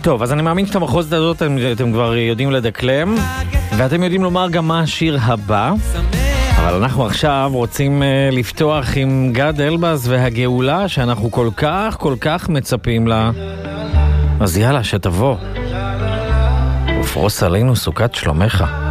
טוב, אז אני מאמין שאת המחוז הזאת אתם כבר יודעים לדקלם, ואתם יודעים לומר גם מה השיר הבא. אבל אנחנו עכשיו רוצים לפתוח עם גד אלבז והגאולה שאנחנו כל כך מצפים לה. אז יאללה, שתבוא ופרוס עלינו סוכת שלומך.